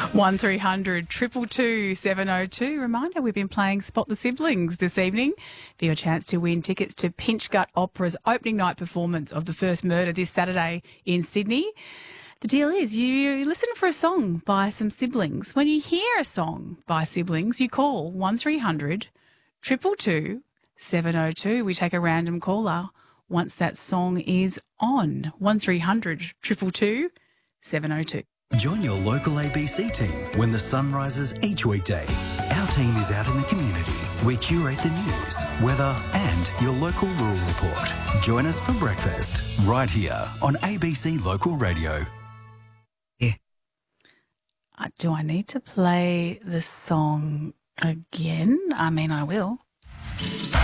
1300 222 702. Reminder, we've been playing Spot the Siblings this evening for your chance to win tickets to Pinch Gut Opera's opening night performance of The First Murder this Saturday in Sydney. The deal is you listen for a song by some siblings. When you hear a song by siblings, you call 1300 222 702. We take a random caller once that song is on. 1300 222 702. Join your local ABC team when the sun rises each weekday. Our team is out in the community. We curate the news, weather and your local rural report. Join us for breakfast right here on ABC Local Radio. Do I need to play the song again? I mean, I will.